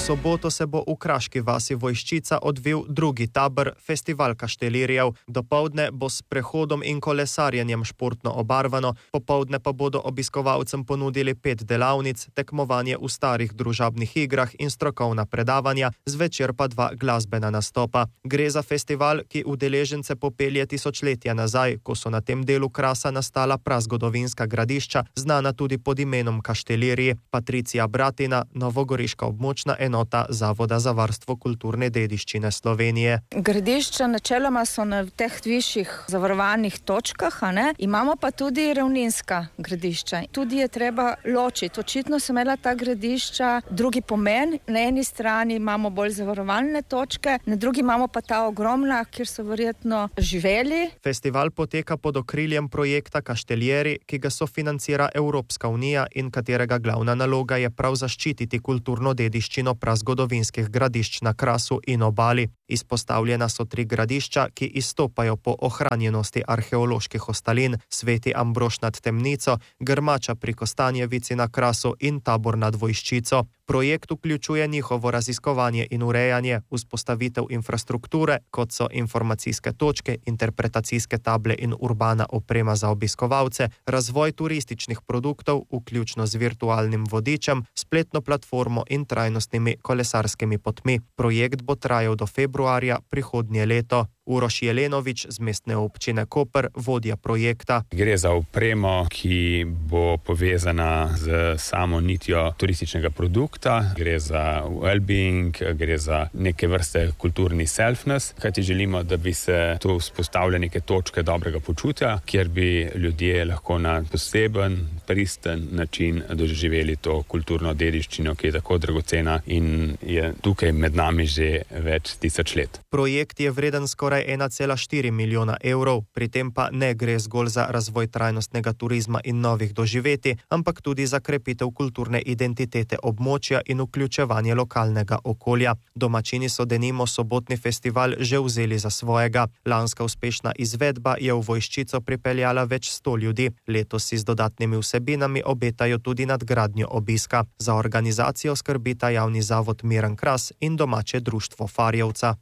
soboto se bo v kraški vasi Vojščica odvil drugi tabor Festival kaštelirjev. Dopoldne bo s prehodom in kolesarjenjem športno obarvano, popoldne pa bodo obiskovalcem ponudili 5 delavnic, tekmovanje v starih družabnih igrah in strokovna predavanja, zvečer pa 2 glasbena nastopa. Gre za festival, ki udeležence popelje tisočletja nazaj, ko so na tem delu Krasa nastala prazgodovinska gradišča, znana tudi pod imenom Kaštelirji. Patricija Bratina, novogoriška območna enota Zavoda za varstvo kulturne dediščine Slovenije. Gradišča načeloma so na teh višjih zavarovanih točkah, imamo pa tudi ravninska gradišča. Tudi je treba ločiti. Očitno so imela ta gradišča drugi pomen. Na eni strani imamo bolj zavarovalne točke, na drugi imamo pa ta ogromna, kjer so verjetno živeli. Festival poteka pod okriljem projekta Kaštelirji, ki ga sofinancira Evropska unija in katerega glavna naloga je prav zaščititi kulturno dediščino prazgodovinskih gradišč na Krasu in obali. Izpostavljena so 3 gradišča, ki izstopajo po ohranjenosti arheoloških ostalin: Sveti Ambrož nad Temnico, Grmača pri Kostanjevici na Krasu in Tabor nad Vojščico. Projekt vključuje njihovo raziskovanje in urejanje, vzpostavitev infrastrukture, kot so informacijske točke, interpretacijske table in urbana oprema za obiskovalce, razvoj turističnih produktov, vključno z virtualnim vodičem, spletno platformo in trajnostnimi kolesarskimi potmi. Projekt bo trajal do februarja prihodnje leto. Uroš Jelenovič z mestne občine Koper, vodja projekta. Gre za opremo, ki bo povezana z samo nitjo turističnega produkta, gre za well-being, gre za neke vrste kulturni selfness, kajti želimo, da bi se tu vzpostavile neke točke dobrega počutja, kjer bi ljudje lahko na poseben, pristen način doživeli to kulturno dediščino, ki je tako dragocena in je tukaj med nami že več tisoč let. Projekt je vreden skoraj 1,4 milijona evrov, pri tem pa ne gre zgolj za razvoj trajnostnega turizma in novih doživetij, ampak tudi za krepitev kulturne identitete območja in vključevanje lokalnega okolja. Domačini so denimo sobotni festival že vzeli za svojega. Lanska uspešna izvedba je v Vojščico pripeljala več 100 ljudi. Letos si z dodatnimi vsebinami obetajo tudi nadgradnjo obiska. Za organizacijo skrbita javni zavod Miran Kras in domače društvo Farjevca.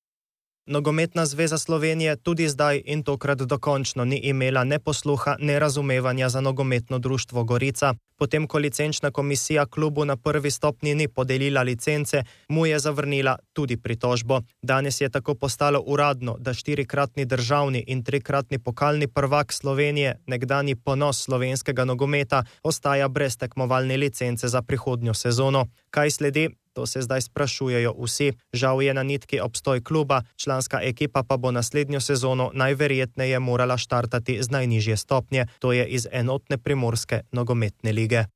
Nogometna zveza Slovenije tudi zdaj in tokrat dokončno ni imela ne posluha, ne razumevanja za nogometno društvo Gorica. Potem, ko licenčna komisija klubu na prvi stopnji ni podelila licence, mu je zavrnila tudi pritožbo. Danes je tako postalo uradno, da 4-kratni državni in 3-kratni pokalni prvak Slovenije, nekdanji ponos slovenskega nogometa, ostaja brez tekmovalne licence za prihodnjo sezono. Kaj sledi? To se zdaj sprašujejo vsi. Žal je na nitki obstoj kluba, članska ekipa pa bo naslednjo sezono najverjetneje morala štartati z najnižje stopnje, to je iz enotne primorske nogometne lige.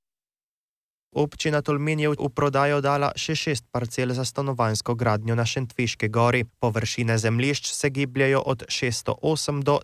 Občina Tolmin je v prodajo dala še 6 parcel za stanovanjsko gradnjo na Šentviški gori. Površine zemljišč se gibljajo od 608 do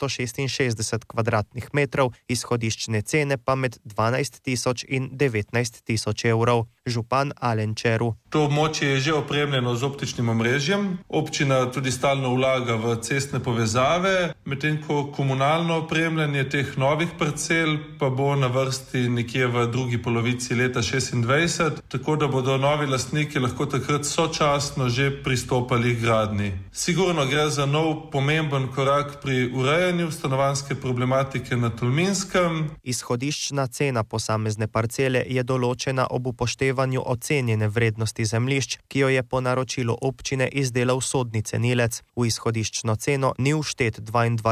966 kvadratnih metrov, izhodiščne cene pa med 12 tisoč in 19 tisoč evrov. Župan Alen Čeru. To območje je že opremljeno z optičnim omrežjem. Občina tudi stalno vlaga v cestne povezave, medtem ko komunalno opremljanje teh novih parcel pa bo na vrsti nekje v drugi polovici leta 2026, tako da bodo novi lastniki lahko takrat sočasno že pristopali k gradnji. Sigurno gre za nov pomemben korak pri urejanju stanovanjske problematike na Tolminskem. Izhodiščna cena posamezne parcele je določena ob upoštevanju ocenjene vrednosti zemljišč, ki jo je po naročilu občine izdelal sodni cenilec. V izhodiščno ceno ni vštet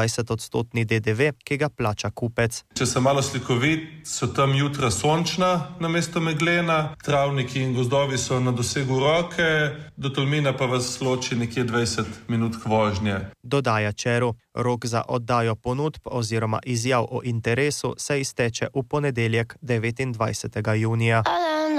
22% DDV, ki ga plača kupec. Če se malo slikovit, so tam jutra sončna namesto meglena, travniki in gozdovi so na dosegu roke, do Tolmina pa vas loči nekje 20 minut vožnje. Dodaja Čeru, rok za oddajo ponudb oziroma izjav o interesu se izteče v ponedeljek 29. junija.